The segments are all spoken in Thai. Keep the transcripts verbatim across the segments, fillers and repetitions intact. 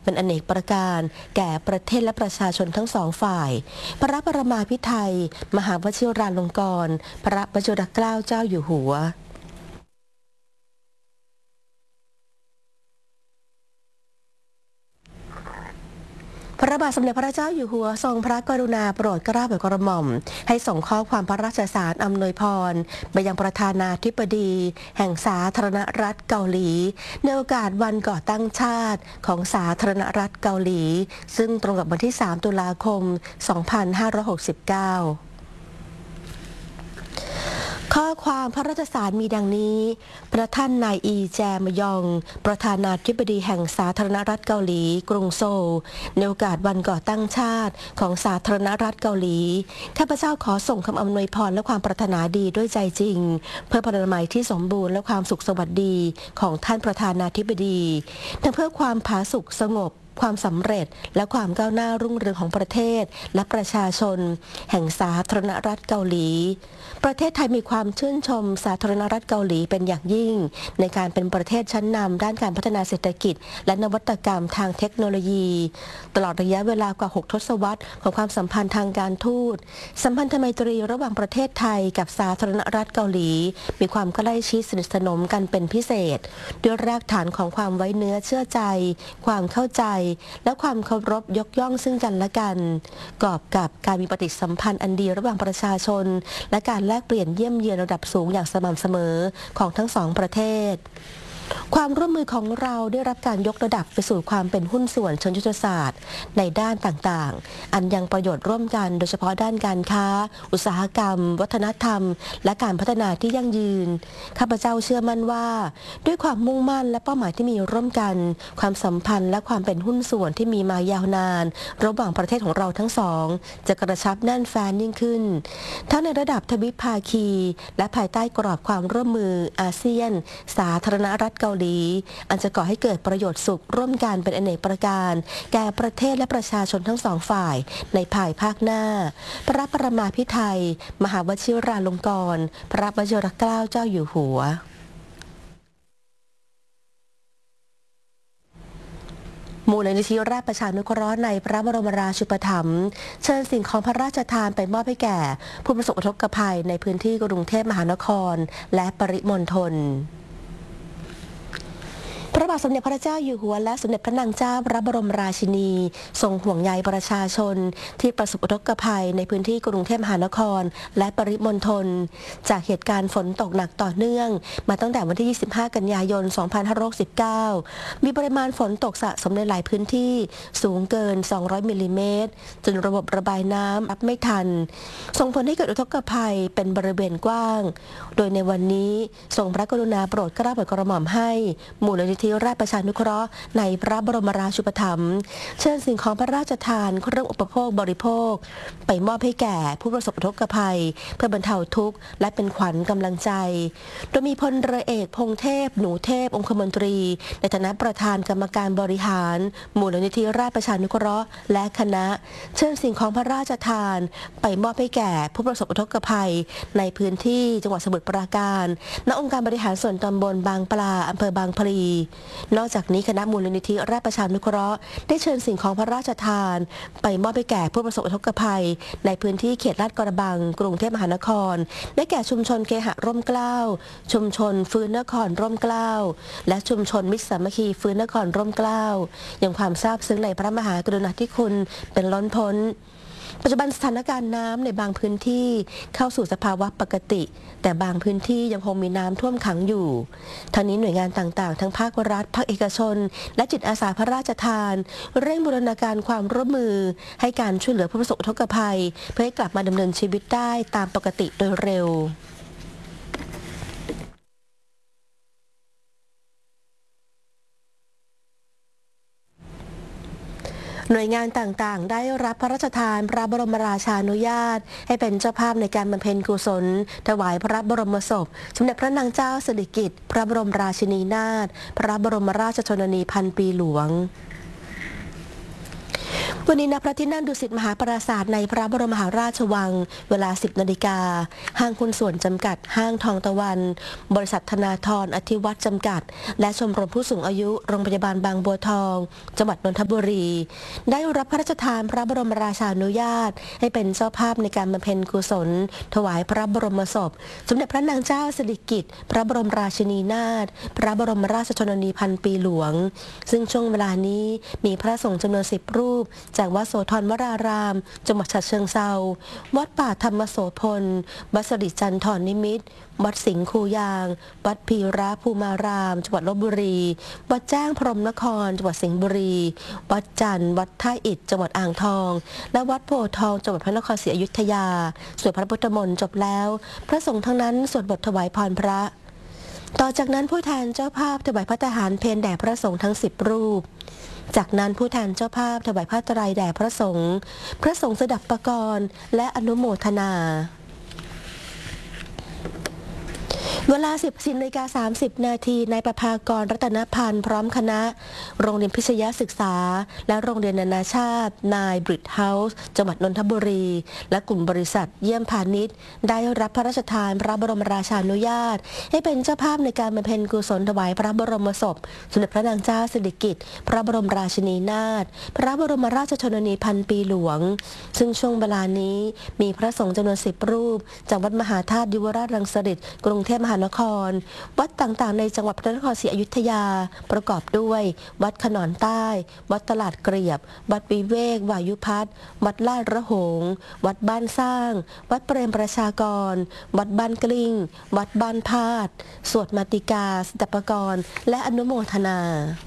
เป็นอเนกประการแก่ประเทศและประชาชนทั้งสองฝ่ายพระปรมาภิไธยมหาวชิราลงกรณ์พระวชิรเกล้าเจ้าอยู่หัวพระบาทสมเด็จพระเจ้าอยู่หัวทรงพระกรุณาโปรดเกล้าโปรดกระหม่อมให้ส่งข้อความพระราชสารอำนวยพรไปยังประธานาธิบดีแห่งสาธารณรัฐเกาหลีในโอกาสวันก่อตั้งชาติของสาธารณรัฐเกาหลีซึ่งตรงกับวันที่สามตุลาคมสองพันห้าร้อยหกสิบเก้าข้อความพระราชสารมีดังนี้พระท่านนายอีแจมยองประธานาธิบดีแห่งสาธารณรัฐเกาหลีกรุงโซลในโอกาสวันก่อตั้งชาติของสาธารณรัฐเกาหลีข้าพเจ้าขอส่งคำอำนวยพรและความปรารถนาดีด้วยใจจริงเพื่อพลเมืองที่สมบูรณ์และความสุขสวัสดีของท่านประธานาธิบดีทั้งเพื่อความผาสุกสงบความสำเร็จและความก้าวหน้ารุ่งเรืองของประเทศและประชาชนแห่งสาธารณรัฐเกาหลีประเทศไทยมีความชื่นชมสาธารณรัฐเกาหลีเป็นอย่างยิ่งในการเป็นประเทศชั้นนำด้านการพัฒนาเศรษฐกิจและนวัตกรรมทางเทคโนโลยีตลอดระยะเวลากว่าหกทศวรรษของความสัมพันธ์ทางการทูตสัมพันธไมตรีระหว่างประเทศไทยกับสาธารณรัฐเกาหลีมีความใกล้ชิดสนิทสนมกันเป็นพิเศษด้วยรากฐานของความไว้เนื้อเชื่อใจความเข้าใจและความเคารพยกย่องซึ่งกันและกันกอบกับการมีปฏิสัมพันธ์อันดีระหว่างประชาชนและการแลกเปลี่ยนเยี่ยมเยียนระดับสูงอย่างสม่ำเสมอของทั้งสองประเทศความร่วมมือของเราได้รับการยกระดับไปสู่ความเป็นหุ้นส่วนเชิงยุทธศาสตร์ในด้านต่างๆอันยังประโยชน์ร่วมกันโดยเฉพาะด้านการค้าอุตสาหกรรมวัฒนธรรมและการพัฒนาที่ยั่งยืนข้าพเจ้าเชื่อมั่นว่าด้วยความมุ่งมั่นและเป้าหมายที่มีร่วมกันความสัมพันธ์และความเป็นหุ้นส่วนที่มีมายาวนานระหว่างประเทศของเราทั้งสองจะกระชับแน่นแฟ้นยิ่งขึ้นทั้งในระดับทวิภาคีและภายใต้กรอบความร่วมมืออาเซียนสาธารณรัฐเกาหลีอันจะก่อให้เกิดประโยชน์สุขร่วมกันเป็นอเนกประการแก่ประเทศและประชาชนทั้งสองฝ่ายในภายภาคหน้าพระปรมาภิไธยมหาวชิราลงกรณ์พระวชิรเกล้าเจ้าอยู่หัวมูลนิธิราชประชานุเคราะห์ในพระบรมราชูปถัมภ์เชิญสิ่งของพระราชทานไปมอบให้แก่ผู้ประสบอุทกภัยในพื้นที่กรุงเทพมหานครและปริมณฑลพระบาทสมเด็จพระเจ้าอยู่หัวและสมเด็จพระนางเจ้าพระบรมราชินีทรงห่วงใยประชาชนที่ประสบอุทกภัยในพื้นที่กรุงเทพมหานครและปริมณฑลจากเหตุการณ์ฝนตกหนักต่อเนื่องมาตั้งแต่วันที่ยี่สิบห้ากันยายนสองพันห้าร้อยหกสิบเก้ามีปริมาณฝนตกสะสมในหลายพื้นที่สูงเกินสองร้อยมิลลิเมตรจนระบบระบายน้ำรับไม่ทันส่งผลให้เกิดอุทกภัยเป็นบริเวณกว้างโดยในวันนี้ทรงพระกรุณาโปรดเกล้าโปรดกระหม่อมให้มูลนิธิราชประชานุเคราะห์ในพระบรมราชูปถัมภ์เชิญสิ่งของพระราชทานเครื่องอุปโภคบริโภคไปมอบให้แก่ผู้ประสบอุทกภัยเพื่อบรรเทาทุกข์และเป็นขวัญกำลังใจโดยมีพลเรือเอกพงเทพหนูเทพองคมนตรีในฐานะประธานกรรมการบริหารมูลนิธิราชประชานุเคราะห์และคณะเชิญสิ่งของพระราชทานไปมอบให้แก่ผู้ประสบอุทกภัยในพื้นที่จังหวัดสมุทรปราการณองค์การบริหารส่วนตำบลบางปลาอำเภอบางพลีนอกจากนี้คณะมูลนิธิราชประชานุเคราะห์ได้เชิญสิ่งของพระราชทานไปมอบให้แก่ผู้ประสบอุทกภัยในพื้นที่เขตลาดกระบังกรุงเทพมหานครได้แก่ชุมชนเคหะร่มเกล้าชุมชนฟื้นนครร่มเกล้าและชุมชนมิตรสามัคคีฟื้นนครร่มเกล้ายังความซาบซึ้งในพระมหากรุณาธิคุณเป็นล้นพ้นปัจจุบันสถานการณ์น้ำในบางพื้นที่เข้าสู่สภาวะปกติแต่บางพื้นที่ยังคงมีน้ำท่วมขังอยู่ทั้งนี้หน่วยงานต่างๆทั้งภาครัฐภาคเอกชนและจิตอาสาพระราชทานเร่งบูรณาการความร่วมมือให้การช่วยเหลือผู้ประสบอุทกภัยเพื่อให้กลับมาดำเนินชีวิตได้ตามปกติโดยเร็ว หน่วยงานต่างๆได้รับพระราชทานพระบรมราชานุญาตให้เป็นเจ้าภาพในการบำเพ็ญกุศลถวายพระบรมศพสมเด็จพระนางเจ้าสิริกิติ์พระบรมราชินีนาถพระบรมราชชนนีพันปีหลวงวันนี้ณพระที่นั่งดุสิตมหาปราสาทในพระบรมมหาราชวังเวลา สิบ นาฬิกาห้างหุ้นส่วนจำกัดห้างทองตะวันบริษัทธนาธรอธิวัฒน์จำกัดและชมรมผู้สูงอายุโรงพยาบาลบางบัวทองจังหวัดนนทบุรีได้รับพระราชทานพระบรมราชานุญาตให้เป็นเจ้าภาพในการบำเพ็ญกุศลถวายพระบรมศพสมเด็จพระนางเจ้าสิริกิติ์พระบรมราชินีนาถพระบรมราชชนนีพันปีหลวงซึ่งช่วงเวลานี้มีพระสงฆ์จำนวนสิบรูปจากวัดโสธรวรารามจังหวัดฉะเชิงเทราวัดป่าธรรมโสพลวัดสิริจันทรนิมิตรวัดสิงห์คูยางวัดพีระภูมารามจังหวัดลบบุรีวัดแจ้งพรหมนครจังหวัดสิงห์บุรีวัดจันทร์วัดท่าอิฐจังหวัดอ่างทองและวัดโพธิ์ทองจังหวัดพระนครศรีอยุธยาสวดพระพุทธมนต์จบแล้วพระสงฆ์ทั้งนั้นสวดบทถวายพรพระต่อจากนั้นผู้แทนเจ้าภาพถวายพระทหารเพลแด่พระสงฆ์ทั้งสิบรูปจากนั้นผู้แทนเจ้าภาพถวายผ้าไตรแด่พระสงฆ์พระสงฆ์สดับประกรณ์และอนุโมทนาเวลา สิบนาฬิกาสามสิบ นาทีนายประภากรรัตนพันธ์พร้อมคณะโรงเรียนพิชยศึกษาและโรงเรียนนานาชาตินายบริดเฮาส์จังหวัดนนทบุรีและกลุ่มบริษัทเยี่ยมพาณิชย์ได้รับพระราชทานพระบรมราชานุญาตให้เป็นเจ้าภาพในการบำเพ็ญกุศลถวายพระบรมศพสมเด็จพระนางเจ้าสิริกิติ์พระบรมราชินีนาถพระบรมราชชนนีพันปีหลวงซึ่งช่วงเวลานี้มีพระสงฆ์จำนวนสิบรูปจากวัดมหาธาตุยุวราชรังสฤษฎ์กรุงเทพมหานครวัดต่างๆในจังหวัดพระนครศรีอยุธยาประกอบด้วยวัดขนอนใต้วัดตลาดเกลียบวัดวิเวกวายุพัฒน์วัดลาดระหงวัดบ้านสร้างวัดเปรมประชากรวัดบ้านกลิ้งวัดบ้านพาดสวดมาติกาสดับประกรณ์และอนุโมทนา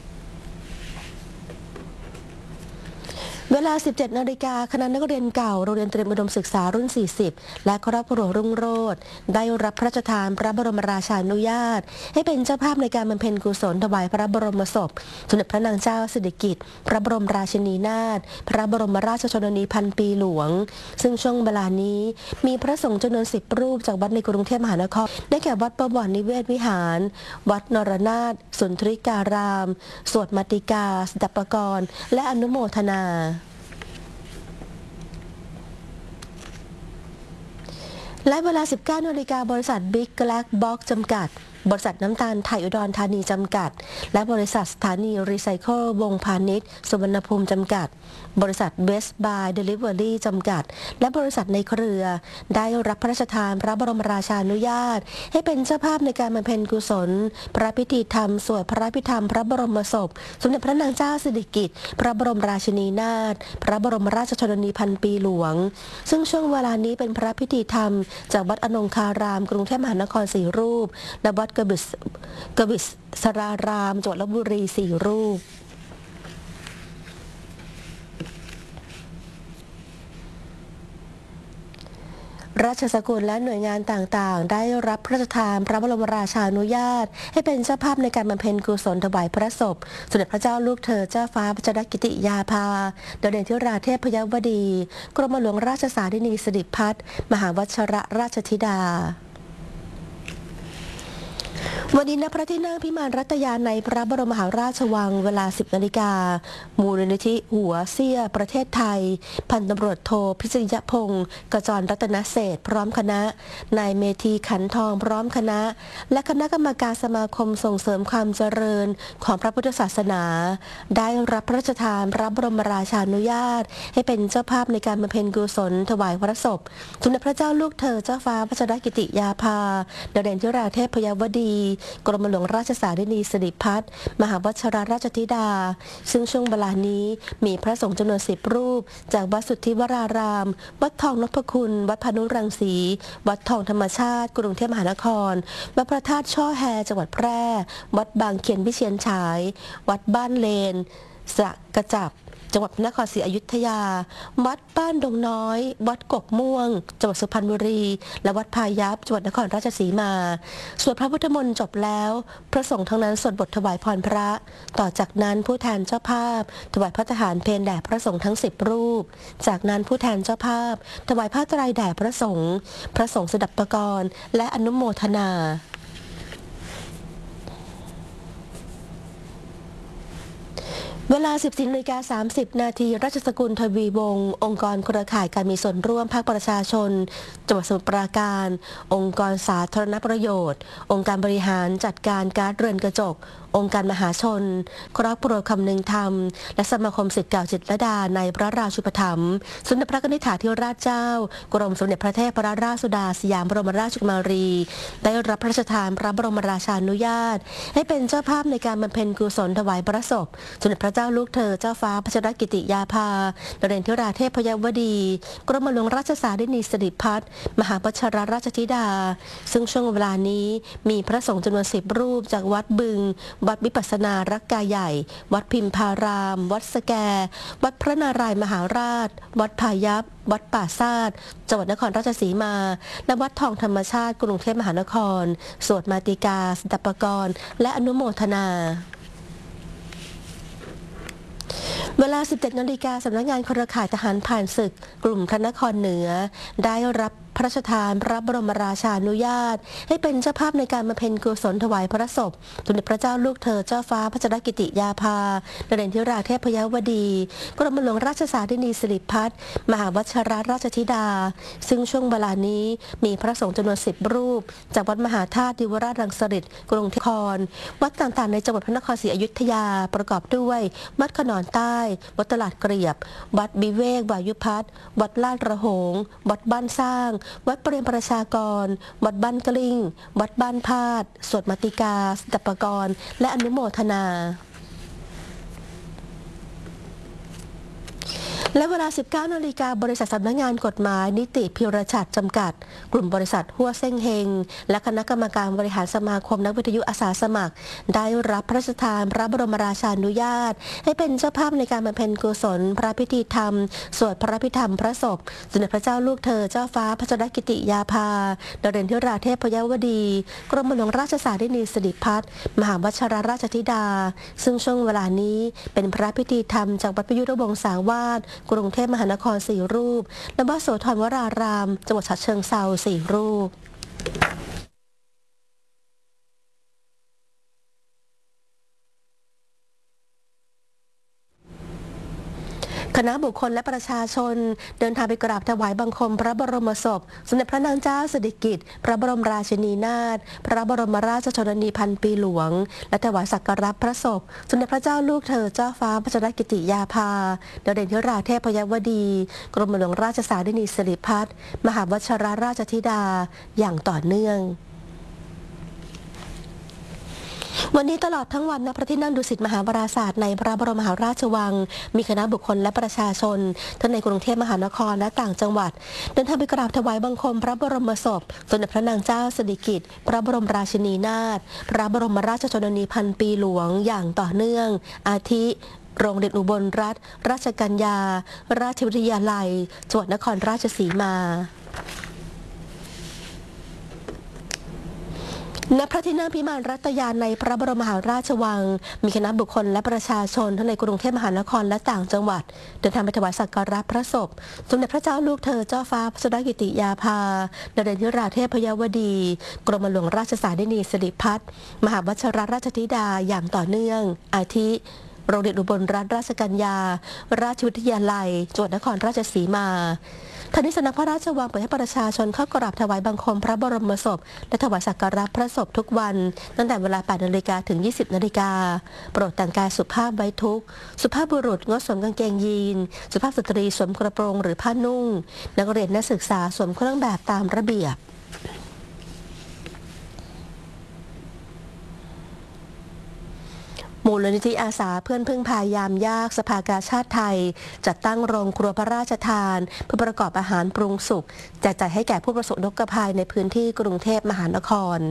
เวลา สิบเจ็ด นาฬิกาคณะนักเรียนเก่าโรงเรียนเตรียมอุดมศึกษารุ่น สี่สิบ และครอบครัวรุ่งโรจน์ได้รับพระราชทานพระบรมราชานุญาตให้เป็นเจ้าภาพในการบำเพ็ญกุศลถวายพระบรมศพสมเด็จพระนางเจ้าสิริกิติ์พระบรมราชินีนาถพระบรมราชชนนีพันปีหลวงซึ่งช่วงเวลานี้มีพระสงฆ์จำนวนสิบรูปจากวัดในกรุงเทพมหานครได้แก่วัดประวัตินิเวศวิหารวัดนรนาถสุนทริการามสวดมาติกาสดับประกรณ์และอนุโมทนาและเวลา สิบเก้า นาฬิกาบริษัท Big Black Box จำกัดบริษัทน้ำตาลไทยอุดรธานีจำกัดและบริษัทสถานีรีไซเคิลวงพาณิชย์สุวรรณภูมิจำกัดบริษัท Best Buy Delivery จำกัดและบริษัทในเครือได้รับพระราชทานพระบรมราชานุญาตให้เป็นเจ้าภาพในการบำเพ็ญกุศลพระพิธีธรรมสวดพระพิธรรมพระบรมศพสมเด็จพระนางเจ้าสิริกิติ์พระบรมราชินีนาถพระบรมราชชนนีพันปีหลวงซึ่งช่วงเวลานี้เป็นพระพิธีธรรมจากวัดอนงคารามกรุงเทพมหานครสี่รูปและวัดกบิสกบิสรารามจังหวัดลพบุรีสี่รูปราชสกุลและหน่วยงานต่างๆได้รับพระราชทานพระบรมราชานุญาตให้เป็นเจ้าภาพในการบำเพ็ญกุศลถวายพระศพสมเด็จพระเจ้าลูกเธอเจ้าฟ้าพัชรกิติยาภาดาวเด่นธิราเทพยวดีกรมหลวงราชสารินีสิริพัฒน์มหาวชรราชธิดาวันนี้ณพระที่นั่งพิมานรัตยาในพระบรมมหาราชวังเวลา สิบ นาฬิกามูลนิธิหัวเซี่ยประเทศไทยพันตำรวจโทพิษยพงศ์กจรรัตนเศรษฐ์พร้อมคณะนายเมธีขันทองพร้อมคณะและคณะกรรมการสมาคมส่งเสริมความเจริญของพระพุทธศาสนาได้รับพระราชทานพระบรมราชานุญาตให้เป็นเจ้าภาพในการบำเพ็ญกุศลถวายพระศพสมเด็จพระเจ้าลูกเธอเจ้าฟ้าพัชรกิติยาภาดาวเด่นธิราเทพยวดีกรมหลวงราชสารินีสิริพัฒน์มหาวชรราชธิดาซึ่งช่วงเวลานี้มีพระสงฆ์จำนวนสิบรูปจากวัดสุทธิวรารามวัดทองนพคุณวัดพานุรังสีวัดทองธรรมชาติกรุงเทพมหานครวัดพระธาตุช่อแฮจังหวัดแพร่วัดบางเขียนวิเชียรฉายวัดบ้านเลนสระกระจับจังหวัดพระนครศรีอยุธยาวัดบ้านดงน้อยวัดกกม่วงจังหวัดสุพรรณบุรีและวัดพายัพจังหวัดนครราชสีมาสวดพระพุทธมนต์จบแล้วพระสงฆ์ทั้งนั้นสวดบทถวายพรพระต่อจากนั้นผู้แทนเจ้าภาพถวายพระทหารเพลแด่พระสงฆ์ทั้งสิบรูปจากนั้นผู้แทนเจ้าภาพถวายผ้าไตรแด่พระสงฆ์พระสงฆ์สดับประกรณ์และอนุโมทนา เเวลา สิบสี่นาฬิกาสามสิบ นาทีราชสกุลทวีวงศ์องค์กรเครือข่ายการมีส่วนร่วมภาคประชาชนจังหวัดสมุทรปราการ องค์กรสาธารณประโยชน์ องค์การบริหารจัดการก๊าซเรือนกระจก องค์การมหาชนครอบครัวคำนึงธรรมและสมาคมศิษย์เก่าจิตรลดาในพระราชูปถัมภ์สมเด็จพระนิธิธิราชเจ้ากรมสมเด็จพระเทพรัตนราชสุดาสยามบรมราชกุมารีได้รับพระราชทานพระบรมราชานุญาตให้เป็นเจ้าภาพในการบำเพ็ญกุศลถวายพระศพสมเด็จพระเจ้าลูกเธอเจ้าฟ้าพัชรกิติยาภานเรนทิราเทพยวดีกรมหลวงราชสารินีสิริพัฒน์มหาพัชรราชธิดาซึ่งช่วงเวลานี้มีพระสงฆ์จำนวนสิบรูปจากวัดบึงวัดวิปัสสนารักกาใหญ่วัดพิมพาราม วัดสแกวัดพระนารายมหาราช วัดพายัพวัดป่าซาดจังหวัดนครราชสีมาและวัดทองธรรมชาติกรุงเทพมหานครสวดมาติกาสดับปกรณ์และอนุโมทนาเวลา สิบเจ็ดนาฬิกาสำนักงานเครือข่ายทหารผ่านศึกกลุ่มพระนครเหนือได้รับพระราชทานพระบรมราชานุญาตให้เป็นเจ้าภาพในการบำเพ็ญกุศลถวายพระศพสมเด็จพระเจ้าลูกเธอเจ้าฟ้าพัชรกิติยาภานเรนทิราเทพยวดีกรมหลวงราชสารินีสิริพัฒน์มหาวัชรราชธิดาซึ่งช่วงเวลานี้มีพระสงฆ์จำนวนสิบรูปจากวัดมหาธาตุดิวราชรังสฤษกรุงเทพวัดต่างๆในจังหวัดพระนครศรีอยุธยาประกอบด้วยวัดขนอนใต้วัดตลาดเกลียบวัดบิเวกวายุพัฒน์วัดลาดระหงวัดบ้านสร้างวัดเปรมประชากรวัดบ้านกลิ้งวัดบ้านพาดสวดมาติกาสดับปกรณ์และอนุโมทนาและเวลา สิบเก้านาฬิกาบริษัทสำนักงานกฎหมายนิติพิรชัดจำกัดกลุ่มบริษัทหัวเส้งเฮงและคณะกรรมการบริหารสมาคมนักวิทยุอาสาสมัครได้รับพระราชทานพระบรมราชานุญาตให้เป็นเจ้าภาพในการบำเพ็ญกุศลพระพิธีธรรมสวดพระพิธรรมพระศพสมเด็จพระเจ้าลูกเธอเจ้าฟ้าพัชรกิติยาภานเรนทิราเทพยวดีกรมหลวงราชสารินีสิริพัฒน์มหาวัชรราชธิดาซึ่งช่วงเวลานี้เป็นพระพิธีธรรมจากวัดประยุทธ์วงศาวาสกรุงเทพมหานครสี่รูปและวัดโสธรวรารามจังหวัดฉะเชิงเทราสี่รูปคณะบุคคลและประชาชนเดินทางไปกราบถวายบังคมพระบรมศพสมเด็จพระนางเจ้าสิริกิติ์พระบรมราชินีนาถพระบรมราชชนนีพันปีหลวงและถวายสักการะพระศพสมเด็จพระเจ้าลูกเธอเจ้าฟ้าพัชรกิติยาภานเรนทิราเทพยวดีกรมหลวงราชสารินีสิริพัฒน์มหาวัชรราชธิดาอย่างต่อเนื่องวันนี้ตลอดทั้งวันณพระที่นั่งดุสิตมหาปราสาทในพระบรมมหาราชวังมีคณะบุคคลและประชาชนทั้งในกรุงเทพมหานครและต่างจังหวัดเดินทางไปกราบถวายบังคมพระบรมศพสมเด็จพระนางเจ้าสิริกิติ์พระบรมราชินีนาถพระบรมราชชนนีพันปีหลวงอย่างต่อเนื่องอาทิโรงเรียนอุบลรัตนราชกัญญาราชวิทยาลัยจังหวัดนครราชสีมาณพระที่นั่งพิมานรัตยาในพระบรมมหาราชวังมีคณะบุคคลและประชาชนทั้งในกรุงเทพมหานครและต่างจังหวัดเดินทางไปถวายสักการะพระศพสมเด็จพระเจ้าลูกเธอเจ้าฟ้าพัชรกิติยาภานเรนทิราเทพยวดีกรมหลวงราชสารินีสิริพัฒน์มหาวัชรราชธิดาอย่างต่อเนื่องอาทิโรงเรียนอุบลรัตนราชกัญญาราชวิทยาลัยจังหวัดนครราชสีมาทางนี้สำนักพระราชวังเปิดให้ประชาชนเข้ากราบถวายบังคมพระบรมศพและถวายสักการะพระศพทุกวันตั้งแต่เวลา แปดนาฬิกา ถึง ยี่สิบนาฬิกาโปรดแต่งกายสุภาพไว้ทุกสุภาพบุรุษงดสวมกางเกงยีนสุภาพสตรีสวมกระโปรงหรือผ้านุ่งนักเรียนนักศึกษาสวมเครื่องแบบตามระเบียบมูลนิธิอาสาเพื่อนพึ่งพายามยากสภากาชาติไทยจัดตั้งโรงครัวพระราชทานเพื่อประกอบอาหารปรุงสุกแจกจ่ายให้แก่ผู้ประสบอุทกภัยในพื้นที่กรุงเทพมหานคร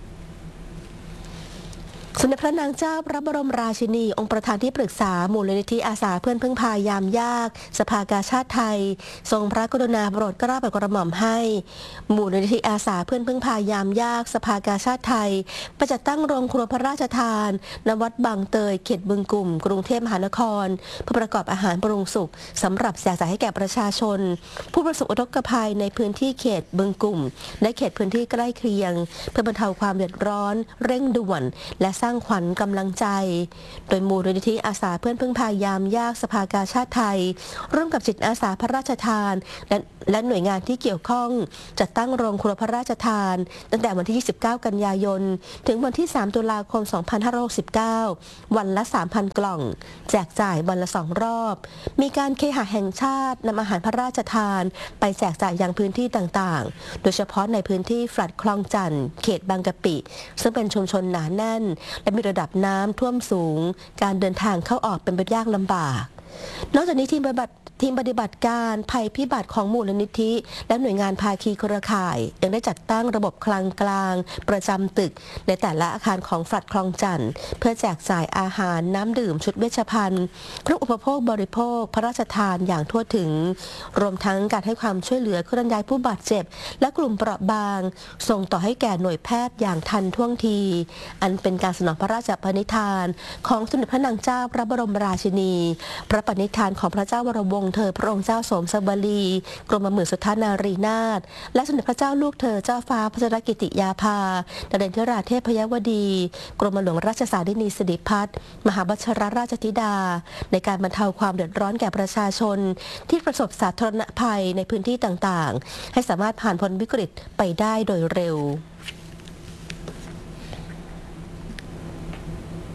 สมเด็จพระนางเจ้าพระบรมราชินีองค์ประธานที่ปรึกษามูลนิธิอาสาเพื่อนพึ่งพายามยากสภากาชาติไทยทรงพระกรุณาโปรดเกล้าโปรดกระหม่อมให้มูลนิธิอาสาเพื่อนพึ่งพายามยากสภากาชาติไทยประจัดตั้งโรงครัวพระราชทานณวัดบางเตยเขตบึงกุ่มกรุงเทพมหานครเพื่อประกอบอาหารปรุงสุกสำหรับแจกจ่ายให้แก่ประชาชนผู้ประสบอุทกภัยในพื้นที่เขตบึงกุ่มและเขตพื้นที่ใกล้เคียงเพื่อบรรเทาความเดือดร้อนเร่งด่วนและสร้างร้างขวัญกำลังใจโดยมูลนิธิอาสาเพื่อนพึ่งพายามยากสภากาชาติไทยร่วมกับจิตอาสาพระราชทานและและหน่วยงานที่เกี่ยวข้องจัดตั้งโรงครัวพระราชทานตั้งแต่วันที่ยี่สิบเก้ากันยายนถึงวันที่สามตุลาคมสองพันห้าร้อยหกสิบเก้าวันละ สามพัน กล่องแจกจ่ายวันละสองรอบมีการเคหะแห่งชาตินำอาหารพระราชทานไปแจกจ่ายยังพื้นที่ต่างๆโดยเฉพาะในพื้นที่แฟลตคลองจันทร์เขตบางกะปิซึ่งเป็นชุมชนหนาแน่นและมีระดับน้ำท่วมสูงการเดินทางเข้าออกเป็นไปยากลำบากนอกจากนี้ทีมปฏิบัติทีมปฏิบัติการภัยพิบัติของมูลนิธิและหน่วยงานภาคีเครือข่ายยังได้จัดตั้งระบบคลังกลางประจำตึกในแต่ละอาคารของแฟลตคลองจันทร์เพื่อแจกจ่ายอาหารน้ำดื่มชุดเวชภัณฑ์เครื่องอุปโภคบริโภคพระราชทานอย่างทั่วถึงรวมทั้งการให้ความช่วยเหลือเคลื่อนย้ายผู้บาดเจ็บและกลุ่มเปราะบางส่งต่อให้แก่หน่วยแพทย์อย่างทันท่วงทีอันเป็นการสนองพระราชปณิธานของสมเด็จพระนางเจ้าพระบรมราชินีพระปณิธานของพระเจ้าวรวงศ์เธอพระองค์เจ้าโสมสบลีกรมหมื่นสุทธานารีนาถและสมเด็จพระเจ้าลูกเธอเจ้าฟ้าพัชรกิติยาภาดเรนทิราเทพยวดีกรมหลวงราชสารินีสิริพัฒน์มหาบัชรราชธิดาในการบรรเทาความเดือดร้อนแก่ประชาชนที่ประสบสาธารณภัยในพื้นที่ต่างๆให้สามารถผ่านพ้นวิกฤตไปได้โดยเร็ว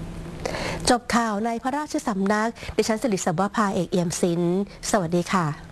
จบข่าวในพระราชสำนักดิฉันสิริสัมวภาเอกเอี่ยมศิลป์สวัสดีค่ะ